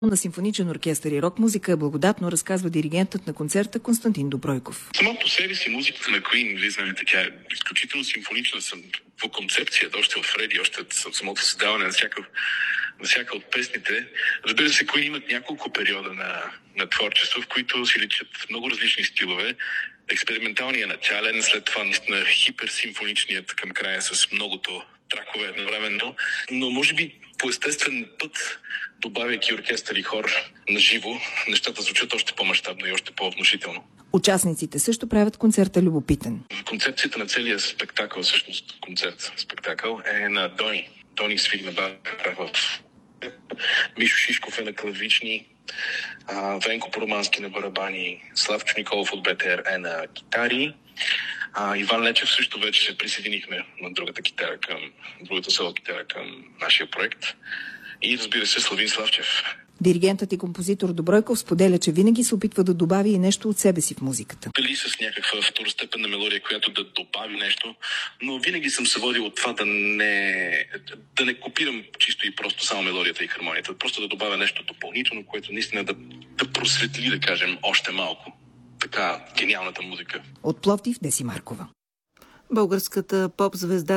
На симфоничен оркестър и рок-музика благодатно разказва диригентът на концерта Константин Добройков. Само по себе си музиката на Queen, вие знаете, тя е изключително симфонична по концепцията, още от Фреди, още от самото създаване на всяка от песните. Разбира се, Queen имат няколко периода на творчество, в които си личат много различни стилове. Експерименталният начален, след това наистина хиперсимфоничният към края с многото тракове едновременно, но може би по естествен път, добавяйки оркестър и хор на живо, нещата звучат още по-мащабно и още по-внушително. Участниците също правят концерта любопитен. Концепцията на целия спектакъл, всъщност спектакъл е на Дони. Дони свири на бара в Мишо Шишков е на клавични, Венко Поромански на барабани, Славчо Николов от БТР е на гитари, Иван Лечев също вече се присъединихме на другата соло китара към нашия проект и разбира се Славин Славчев. Диригентът и композитор Добройков споделя, че винаги се опитва да добави и нещо от себе си в музиката. Дали с някаква второстепенна мелодия, която да добави нещо, но винаги съм се водил от това да не копирам чисто и просто само мелодията и хармонията, просто да добавя нещо допълнително, което наистина да просветли, да кажем, още малко така гениалната музика. От Пловдив Деси Маркова. Българската поп-звезда